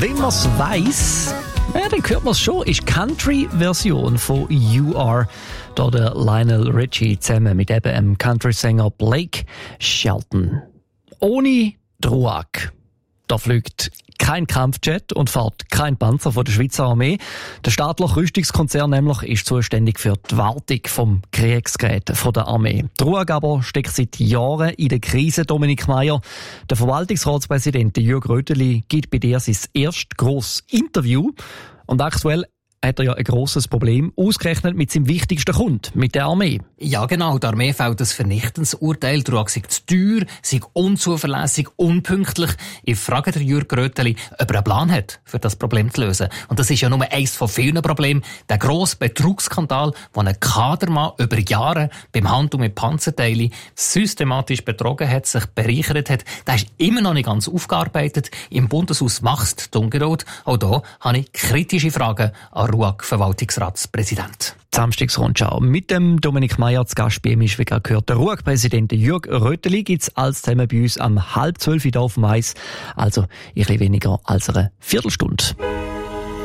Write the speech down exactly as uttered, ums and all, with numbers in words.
Wenn man es weiss, ja, dann hört man es schon, ist die Country-Version von You Are. Da der Lionel Richie zusammen mit eben dem Country-Sänger Blake Shelton. Ohne Ruag. Da fliegt kein Kampfjet und fährt kein Panzer von der Schweizer Armee. Der staatliche Rüstungskonzern nämlich ist zuständig für die Wartung vom Kriegsgerät von der Armee. Die Ruag aber steckt seit Jahren in der Krise, Dominik Meier. Der Verwaltungsratspräsident Jürg Röteli gibt bei dir sein erstes grosses Interview. Und aktuell hat er ja ein grosses Problem, ausgerechnet mit seinem wichtigsten Kunden, mit der Armee. Ja genau, der Armee fällt ein vernichtendes Urteil. Der Ruag sei zu teuer, sei unzuverlässig, unpünktlich. Ich frage den Jürg Röteli, ob er einen Plan hat, für das Problem zu lösen. Und das ist ja nur eines von vielen Problemen. Der grosse Betrugsskandal, wo ein Kadermann über Jahre beim Handel mit Panzerteilen systematisch betrogen hat, sich bereichert hat, der ist immer noch nicht ganz aufgearbeitet. Im Bundeshaus wächst die Ungeduld. Auch da habe ich kritische Fragen an Ruag-Verwaltungsratspräsident. Samstagsrundschau. Mit dem Dominik Meier zu Gast bei ihm ist, wie gerade gehört, der Ruag-Präsident Jürg Röteli. Gibt's alles zusammen bei uns am halb zwölf hier auf dem Eis. Also, ein bisschen weniger als eine Viertelstunde.